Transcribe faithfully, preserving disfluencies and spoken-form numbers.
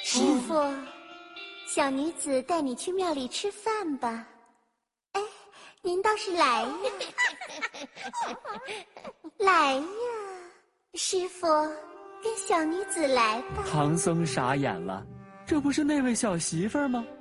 师傅，小女子带你去庙里吃饭吧。哎，您倒是来呀！来呀，师傅，跟小女子来吧。 唐僧傻眼了，这不是那位小媳妇儿吗？